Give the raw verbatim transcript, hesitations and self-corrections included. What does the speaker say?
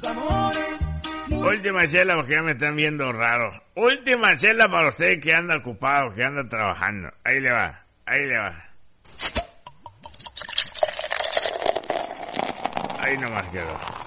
Última chela porque ya me están viendo raro. Última chela para usted que anda ocupado, que anda trabajando. Ahí le va, ahí le va. Ahí nomás quedó.